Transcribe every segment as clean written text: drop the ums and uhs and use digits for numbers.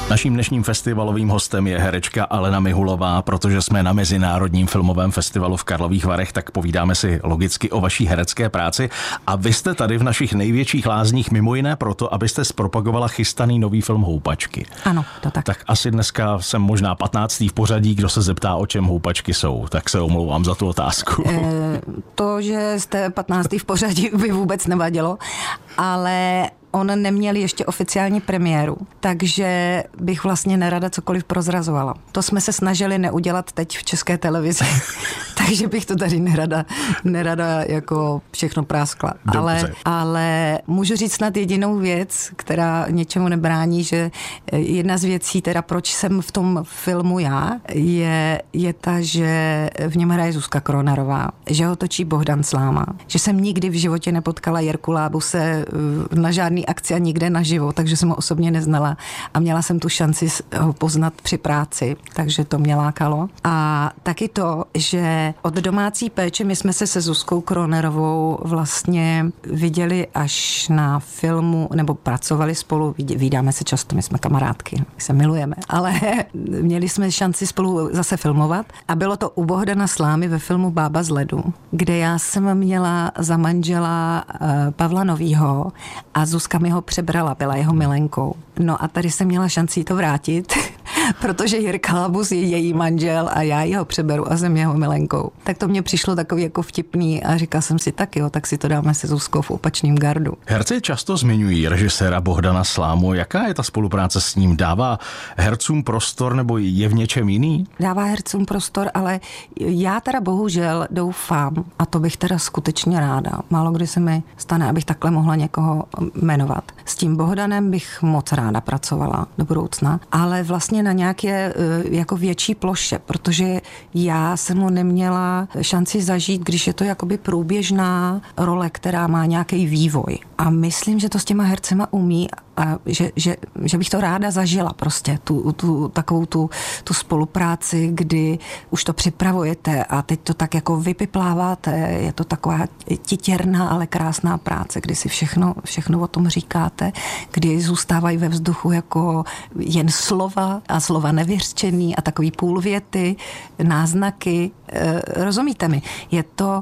Naším dnešním festivalovým hostem je herečka Alena Mihulová. Protože jsme na Mezinárodním filmovém festivalu v Karlových Varech, tak povídáme si logicky o vaší herecké práci. A vy jste tady v našich největších lázních mimo jiné proto, abyste zpropagovala chystaný nový film Houpačky. Ano, to tak. Tak asi dneska jsem možná 15. v pořadí, kdo se zeptá, o čem Houpačky jsou. Tak se omlouvám za tu otázku. To, že jste 15. v pořadí, by vůbec nevadilo, ale on neměl ještě oficiální premiéru, takže bych vlastně nerada cokoliv prozrazovala. To jsme se snažili neudělat teď v České televizi, takže bych to tady nerada jako všechno práskla. Ale můžu říct snad jedinou věc, která něčemu nebrání, že jedna z věcí, teda proč jsem v tom filmu já, je ta, že v něm hraje Zuzka Kronarová, že ho točí Bohdan Sláma, že jsem nikdy v životě nepotkala Jirku Lábuse na žádný akci a nikde naživo, takže jsem ho osobně neznala a měla jsem tu šanci ho poznat při práci, takže to mě lákalo. A taky to, že od domácí péče my jsme se se Zuzkou Kronerovou vlastně viděli až na filmu, nebo pracovali spolu, vídáme se často, my jsme kamarádky, my se milujeme, ale měli jsme šanci spolu zase filmovat a bylo to u Bohdana Slámy ve filmu Bába z ledu, kde já jsem měla za manžela Pavla Novýho a Zuzka mi ho přebrala, byla jeho milenkou. No a tady jsem měla šanci to vrátit, protože Jirka Lábus je její manžel a já jeho přeberu a jsem jeho milenkou. Tak to mně přišlo takový jako vtipný a říkala jsem si tak jo, tak si to dáme se Zuzkou v opačným gardu. Herci často zmiňují režiséra Bohdana Slámu. Jaká je ta spolupráce s ním? Dává hercům prostor nebo je v něčem jiný? Dává hercům prostor, ale já teda bohužel doufám, a to bych teda skutečně ráda, málo kdy se mi stane, abych takhle mohla někoho jmenovat. S tím Bohdanem bych moc ráda pracovala do budoucna, ale vlastně na nějaké jako větší ploše, protože já jsem ho neměla šanci zažít, když je to jakoby průběžná role, která má nějaký vývoj. A myslím, že to s těma hercema umí a že bych to ráda zažila prostě, takovou tu spolupráci, kdy už to připravujete a teď to tak jako vypipláváte, je to taková titěrná, ale krásná práce, kdy si všechno o tom říkáte, kdy zůstávají ve vzduchu jako jen slova a slova nevyřčený a takový půlvěty, náznaky. Rozumíte mi? Je to,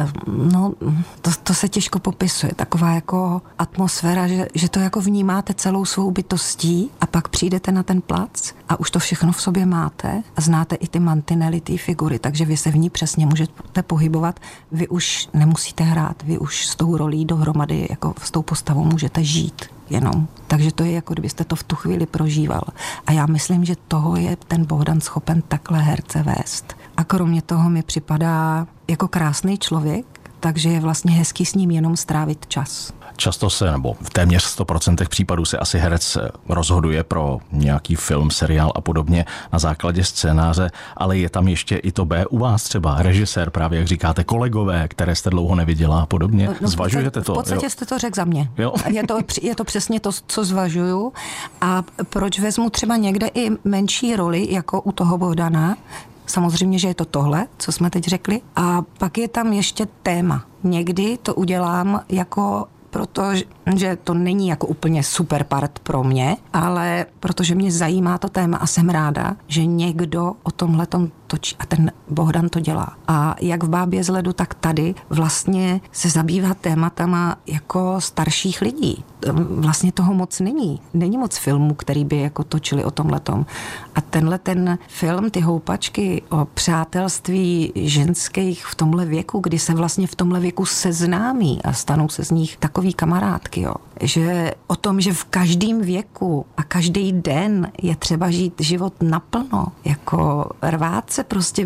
to se těžko popisuje, taková jako atmosféra, že to jako vnímáte celou svou bytostí a pak přijdete na ten plac a už to všechno v sobě máte a znáte i ty mantinely, ty figury, takže vy se v ní přesně můžete pohybovat, vy už nemusíte hrát, vy už s tou rolí dohromady, jako s tou postavou můžete žít jenom. Takže to je jako kdybyste to v tu chvíli prožíval. A já myslím, že toho je ten Bohdan schopen takhle herce vést. A kromě toho mi připadá jako krásný člověk, takže je vlastně hezký s ním jenom strávit čas. Často se, nebo v téměř 100% případů se asi herec rozhoduje pro nějaký film, seriál a podobně na základě scénáře, ale je tam ještě i to B u vás třeba, režisér, právě jak říkáte, kolegové, které jste dlouho neviděla a podobně. Zvažujete to? V podstatě jste to řekl za mě. Jo? Je to přesně to, co zvažuju. A proč vezmu třeba někde i menší roli, jako u toho Bohdana, samozřejmě, že je to tohle, co jsme teď řekli. A pak je tam ještě téma. Někdy to udělám jako protože to není jako úplně super part pro mě, ale protože mě zajímá to téma a jsem ráda, že někdo o tomhletom točí a ten Bohdan to dělá. A jak v Bábě z ledu, tak tady vlastně se zabývá tématama jako starších lidí. Vlastně toho moc není. Není moc filmů, který by jako točili o tomhletom. A ten film, ty Houpačky o přátelství ženských v tomhle věku, kdy se vlastně v tomhle věku seznámí a stanou se z nich takový kamarádky, jo. Že o tom, že v každém věku a každý den je třeba žít život naplno, jako rvát se prostě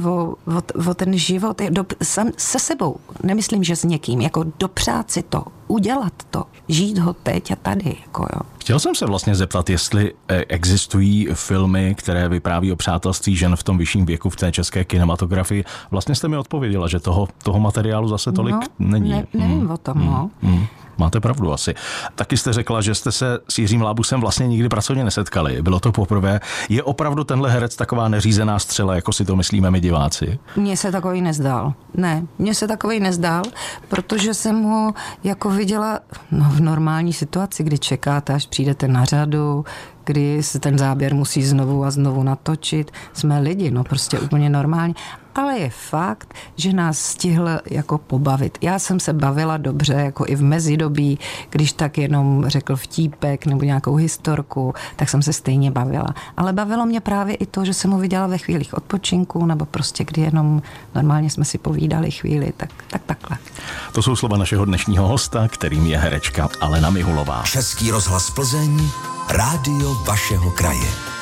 o ten život se sebou, nemyslím, že s někým, jako dopřát si to, udělat to, žít ho teď a tady, jako jo. Chtěl jsem se vlastně zeptat, jestli existují filmy, které vypráví o přátelství žen v tom vyšším věku v té české kinematografii. Vlastně jste mi odpověděla, že toho materiálu zase tolik není. Nevím o tom, Máte pravdu asi. Taky jste řekla, že jste se s Jiřím Lábusem vlastně nikdy pracovně nesetkali. Bylo to poprvé. Je opravdu tenhle herec taková neřízená střela, jako si to myslíme my diváci? Mně se takový nezdál. Ne, mně se takový nezdál, protože jsem ho jako viděla v normální situaci, kdy čekáte, až přijdete na řadu, kdy se ten záběr musí znovu a znovu natočit. Jsme lidi, no prostě úplně normální. Ale je fakt, že nás stihl jako pobavit. Já jsem se bavila dobře, jako i v mezidobí, když tak jenom řekl vtípek nebo nějakou historku, tak jsem se stejně bavila. Ale bavilo mě právě i to, že jsem ho viděla ve chvílích odpočinku, nebo prostě kdy jenom normálně jsme si povídali chvíli, tak takhle. To jsou slova našeho dnešního hosta, kterým je herečka Alena Mihulová. Český rozhlas Plzeň, rádio vašeho kraje.